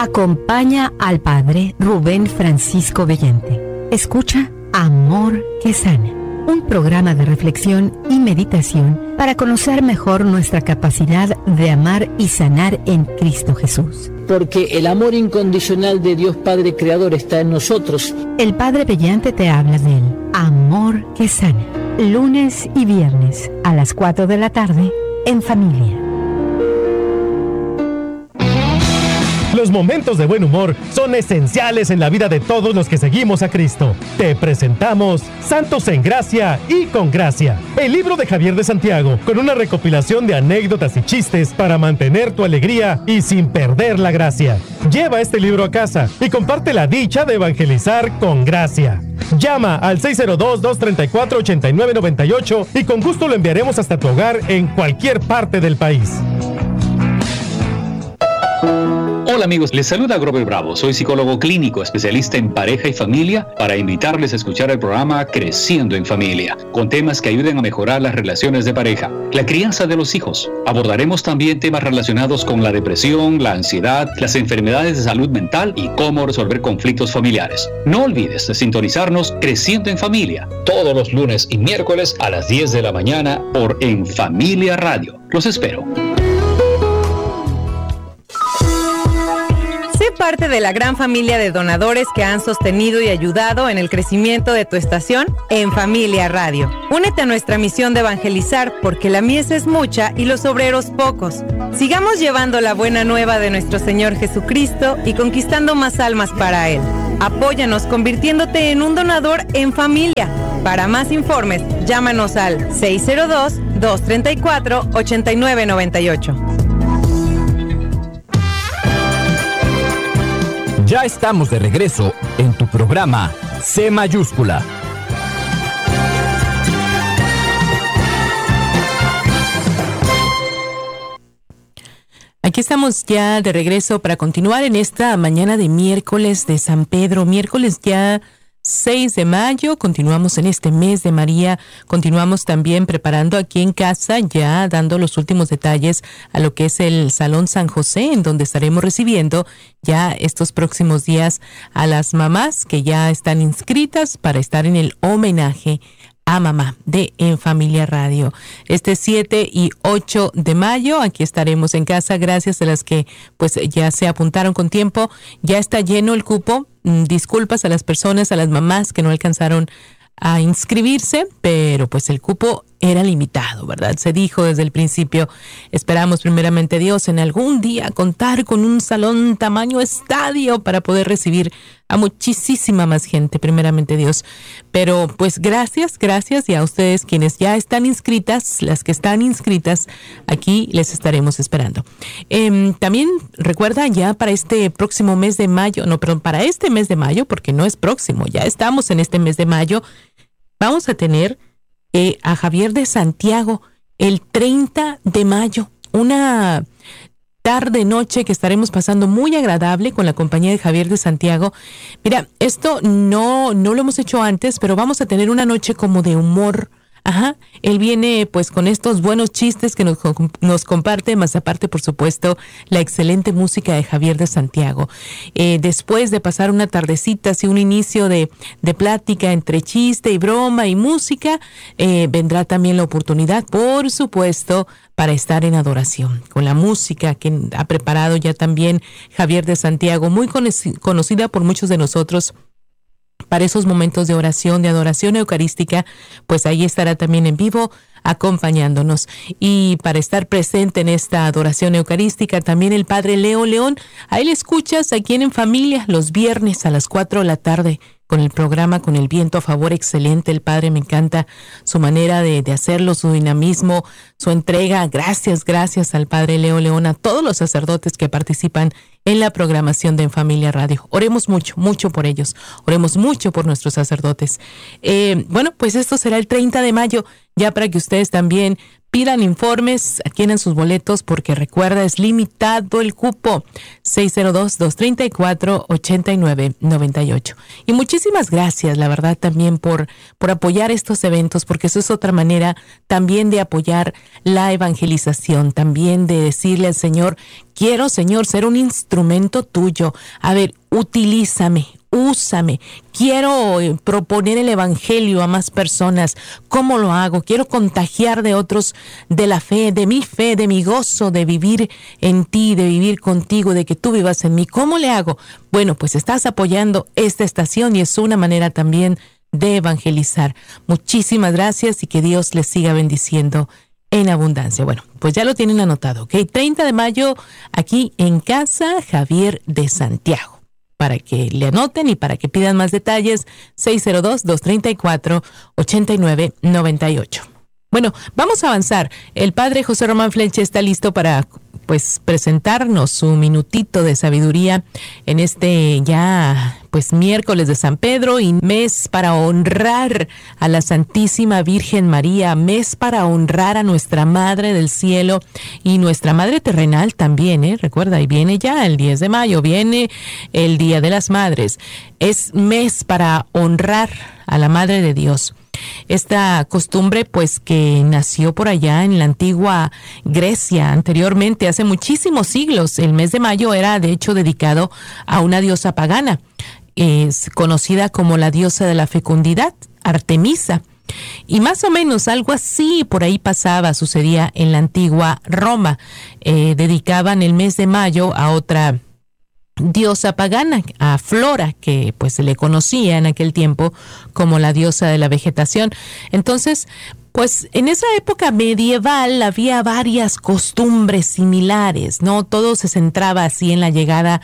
Acompaña al Padre Rubén Francisco Bellante. Escucha Amor que Sana, un programa de reflexión y meditación para conocer mejor nuestra capacidad de amar y sanar en Cristo Jesús. Porque el amor incondicional de Dios Padre Creador está en nosotros. El Padre Bellante te habla del Amor que Sana, lunes y viernes a las 4 de la tarde en familia. Los momentos de buen humor son esenciales en la vida de todos los que seguimos a Cristo. Te presentamos Santos en Gracia y con Gracia, el libro de Javier de Santiago, con una recopilación de anécdotas y chistes para mantener tu alegría y sin perder la gracia. Lleva este libro a casa y comparte la dicha de evangelizar con gracia. Llama al 602-234-8998 y con gusto lo enviaremos hasta tu hogar en cualquier parte del país. Hola amigos, les saluda Grover Bravo. Soy psicólogo clínico, especialista en pareja y familia, para invitarles a escuchar el programa Creciendo en Familia, con temas que ayuden a mejorar las relaciones de pareja, la crianza de los hijos. Abordaremos también temas relacionados con la depresión, la ansiedad, las enfermedades de salud mental y cómo resolver conflictos familiares. No olvides de sintonizarnos Creciendo en Familia, todos los lunes y miércoles a las 10 de la mañana por En Familia Radio. Los espero. Sé parte de la gran familia de donadores que han sostenido y ayudado en el crecimiento de tu estación En Familia Radio. Únete a nuestra misión de evangelizar, porque la mies es mucha y los obreros pocos. Sigamos llevando la buena nueva de nuestro Señor Jesucristo y conquistando más almas para Él. Apóyanos convirtiéndote en un donador en familia. Para más informes, llámanos al 602-234-8998. Ya estamos de regreso en tu programa C mayúscula. Aquí estamos ya de regreso para continuar en esta mañana de miércoles de San Pedro, miércoles ya 6 de mayo, continuamos en este mes de María, continuamos también preparando aquí en casa, ya dando los últimos detalles a lo que es el Salón San José, en donde estaremos recibiendo ya estos próximos días a las mamás que ya están inscritas para estar en el homenaje a mamá de En Familia Radio. Este 7 y 8 de mayo, aquí estaremos en casa, gracias a las que pues ya se apuntaron con tiempo, ya está lleno el cupo. Disculpas a las personas, a las mamás que no alcanzaron a inscribirse, pero pues el cupo era limitado, ¿verdad? Se dijo desde el principio, esperamos primeramente Dios en algún día contar con un salón tamaño estadio para poder recibir a muchísima más gente, primeramente Dios. Pero pues gracias y a ustedes quienes ya están inscritas, las que están inscritas, aquí les estaremos esperando. También recuerda ya para este próximo mes de mayo, para este mes de mayo, porque no es próximo, ya estamos en este mes de mayo, vamos a tener a Javier de Santiago el 30 de mayo, una tarde-noche que estaremos pasando muy agradable con la compañía de Javier de Santiago. Mira, esto no lo hemos hecho antes, pero vamos a tener una noche como de humor. Ajá, él viene pues con estos buenos chistes que nos comparte, más aparte por supuesto la excelente música de Javier de Santiago. Después de pasar una tardecita, así un inicio de plática entre chiste y broma y música, vendrá también la oportunidad, por supuesto, para estar en adoración, con la música que ha preparado ya también Javier de Santiago, muy conocida por muchos de nosotros para esos momentos de oración, de adoración eucarística, pues ahí estará también en vivo acompañándonos. Y para estar presente en esta adoración eucarística, también el Padre Leo León. A él escuchas aquí en Familia los viernes a las 4 de la tarde con el programa Con el Viento a Favor. Excelente el Padre, me encanta su manera de hacerlo, su dinamismo, su entrega. Gracias al Padre Leo León, a todos los sacerdotes que participan en la programación de En Familia Radio. Oremos mucho por ellos. Oremos mucho por nuestros sacerdotes. Bueno, pues esto será el 30 de mayo. ya para que ustedes también pidan informes, adquieran sus boletos, porque recuerda, es limitado el cupo. 602-234-8998. Y muchísimas gracias, la verdad, también por apoyar estos eventos, porque eso es otra manera también de apoyar la evangelización, también de decirle al Señor, quiero, Señor, ser un instrumento tuyo. A ver, utilízame, úsame. Quiero proponer el evangelio a más personas. ¿Cómo lo hago? Quiero contagiar de otros de la fe, de mi gozo, de vivir en ti, de vivir contigo, de que tú vivas en mí. ¿Cómo le hago? Bueno, pues estás apoyando esta estación y es una manera también de evangelizar. Muchísimas gracias y que Dios les siga bendiciendo en abundancia. Bueno, pues ya lo tienen anotado, ¿ok? 30 de mayo aquí en Casa Javier de Santiago. Para que le anoten y para que pidan más detalles, 602-234-8998. Bueno, vamos a avanzar. El padre José Román Flecha está listo para presentarnos su minutito de sabiduría en este ya miércoles de San Pedro y mes para honrar a la Santísima Virgen María, mes para honrar a nuestra Madre del Cielo y nuestra Madre terrenal también, recuerda, y viene ya el 10 de mayo, viene el Día de las Madres. Es mes para honrar a la Madre de Dios. Esta costumbre que nació por allá en la antigua Grecia anteriormente, hace muchísimos siglos. El mes de mayo era de hecho dedicado a una diosa pagana, es conocida como la diosa de la fecundidad, Artemisa. Y más o menos algo así por ahí sucedía en la antigua Roma. Dedicaban el mes de mayo a otra diosa pagana, a Flora, que se le conocía en aquel tiempo como la diosa de la vegetación. Entonces, en esa época medieval había varias costumbres similares, ¿no? Todo se centraba así en la llegada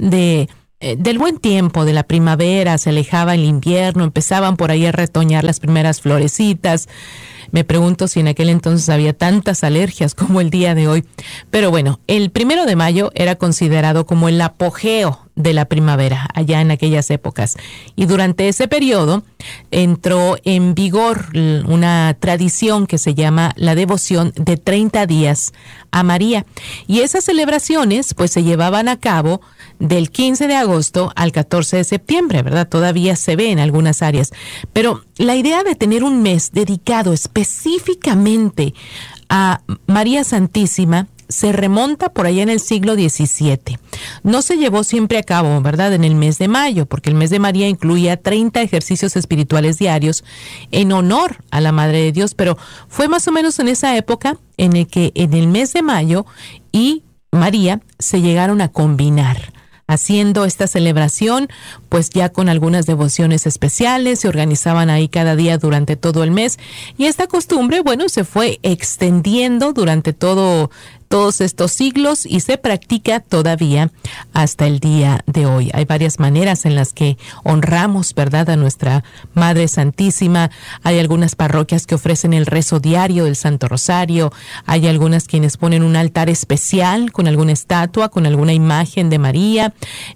del buen tiempo, de la primavera, se alejaba el invierno, empezaban por ahí a retoñar las primeras florecitas. Me pregunto si en aquel entonces había tantas alergias como el día de hoy. Pero bueno, el 1 de mayo era considerado como el apogeo de la primavera allá en aquellas épocas. Y durante ese periodo entró en vigor una tradición que se llama la devoción de 30 días a María. Y esas celebraciones se llevaban a cabo del 15 de agosto al 14 de septiembre, ¿verdad? Todavía se ve en algunas áreas. Pero la idea de tener un mes dedicado específicamente a María Santísima se remonta por allá en el siglo XVII. No se llevó siempre a cabo, ¿verdad?, en el mes de mayo, porque el mes de María incluía 30 ejercicios espirituales diarios en honor a la Madre de Dios, pero fue más o menos en esa época en el que en el mes de mayo y María se llegaron a combinar, haciendo esta celebración ya con algunas devociones especiales. Se organizaban ahí cada día durante todo el mes y esta costumbre se fue extendiendo durante todos estos siglos y se practica todavía hasta el día de hoy. Hay varias maneras en las que honramos, ¿verdad?, a nuestra Madre Santísima. Hay algunas parroquias que ofrecen el rezo diario del Santo Rosario. Hay algunas quienes ponen un altar especial con alguna estatua, con alguna imagen de María.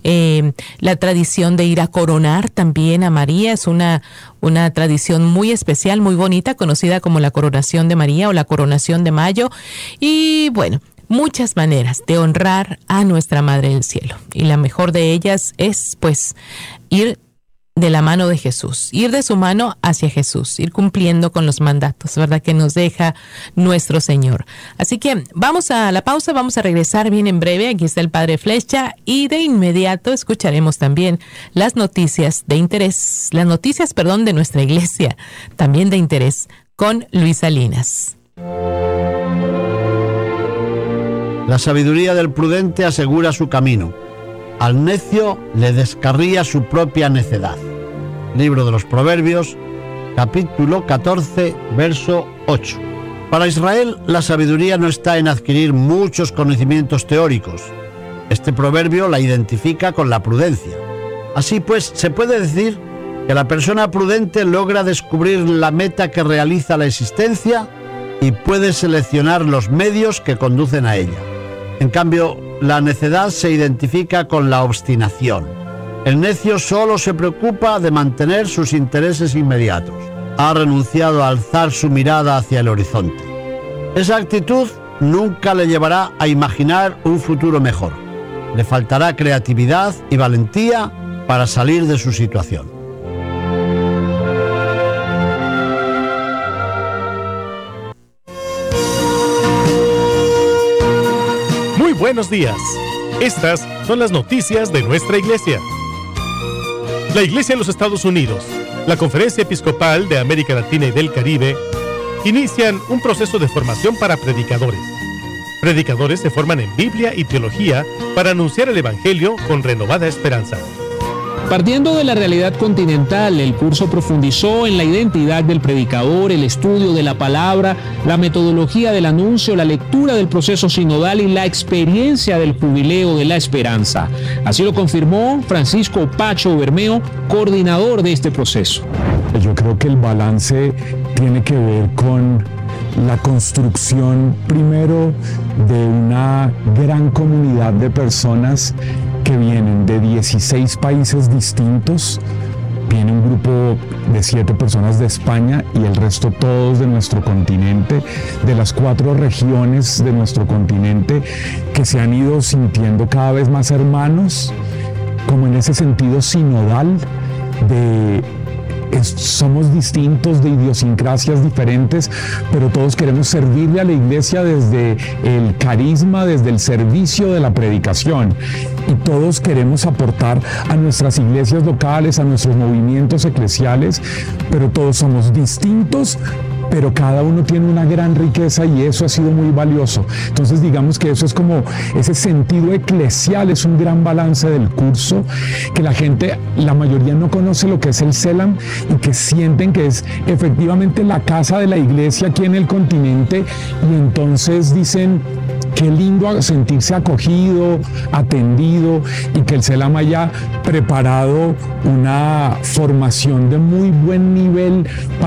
La tradición de ir a coronar también a María es una tradición muy especial, muy bonita, conocida como la coronación de María o la coronación de mayo. Y bueno, muchas maneras de honrar a nuestra Madre del Cielo. Y la mejor de ellas es ir de la mano de Jesús, ir de su mano hacia Jesús, ir cumpliendo con los mandatos, ¿verdad?, que nos deja nuestro Señor. Así que vamos a la pausa, vamos a regresar bien en breve. Aquí está el Padre Flecha y de inmediato escucharemos también las noticias de interés, de nuestra iglesia, también de interés, con Luis Salinas. La sabiduría del prudente asegura su camino. Al necio le descarría su propia necedad. Libro de los Proverbios, capítulo 14, verso 8. Para Israel, la sabiduría no está en adquirir muchos conocimientos teóricos. Este proverbio la identifica con la prudencia. Así pues, se puede decir que la persona prudente logra descubrir la meta que realiza la existencia y puede seleccionar los medios que conducen a ella. En cambio, la necedad se identifica con la obstinación. El necio solo se preocupa de mantener sus intereses inmediatos. ha renunciado a alzar su mirada hacia el horizonte. Esa actitud nunca le llevará a imaginar un futuro mejor. Le faltará creatividad y valentía para salir de su situación. Muy buenos días. Estas son las noticias de nuestra iglesia. La Iglesia en los Estados Unidos, la Conferencia Episcopal de América Latina y del Caribe, inician un proceso de formación para predicadores. Predicadores se forman en Biblia y teología para anunciar el Evangelio con renovada esperanza. Partiendo de la realidad continental, el curso profundizó en la identidad del predicador, el estudio de la palabra, la metodología del anuncio, la lectura del proceso sinodal y la experiencia del jubileo de la esperanza. Así lo confirmó Francisco Pacho Bermeo, coordinador de este proceso. Yo creo que el balance tiene que ver con la construcción primero de una gran comunidad de personas que vienen de 16 países distintos. Viene un grupo de 7 personas de España y el resto todos de nuestro continente, de las 4 regiones de nuestro continente, que se han ido sintiendo cada vez más hermanos, como en ese sentido sinodal somos distintos, de idiosincrasias diferentes, pero todos queremos servirle a la iglesia desde el carisma, desde el servicio de la predicación. Y todos queremos aportar a nuestras iglesias locales, a nuestros movimientos eclesiales, pero todos somos distintos, pero cada uno tiene una gran riqueza y eso ha sido muy valioso. Entonces digamos que eso es como ese sentido eclesial, es un gran balance del curso, que la gente, la mayoría no conoce lo que es el CELAM y que sienten que es efectivamente la casa de la iglesia aquí en el continente, y entonces dicen: qué lindo sentirse acogido, atendido, y que el CELAM haya preparado una formación de muy buen nivel